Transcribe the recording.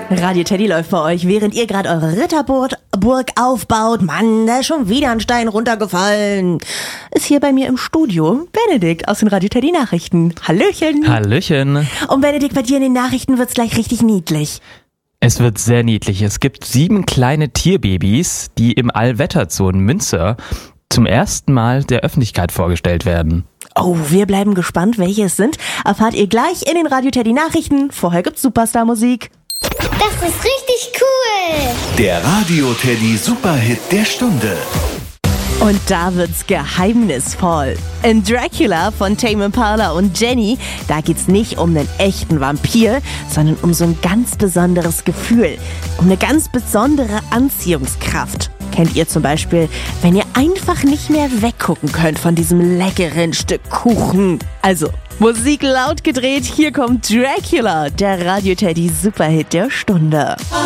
Radio Teddy läuft bei euch, während ihr gerade eure Ritterburg aufbaut. Mann, da ist schon wieder ein Stein runtergefallen. Ist hier bei mir im Studio Benedikt aus den Radio Teddy Nachrichten. Hallöchen. Hallöchen. Und Benedikt, bei dir in den Nachrichten wird's gleich richtig niedlich. Es wird sehr niedlich. Es gibt 7 kleine Tierbabys, die im Allwetterzoo in Münster zum ersten Mal der Öffentlichkeit vorgestellt werden. Oh, wir bleiben gespannt, welche es sind. Erfahrt ihr gleich in den Radio Teddy Nachrichten. Vorher gibt's Superstar-Musik. Das ist richtig cool. Der Radio Teddy Superhit der Stunde. Und da wird's geheimnisvoll. In Dracula von Tame Impala und Jenny, da geht's nicht um einen echten Vampir, sondern um so ein ganz besonderes Gefühl. Um eine ganz besondere Anziehungskraft. Kennt ihr zum Beispiel, wenn ihr einfach nicht mehr weggucken könnt von diesem leckeren Stück Kuchen? Also, Musik laut gedreht, hier kommt Dracula, der Radio Teddy Superhit der Stunde.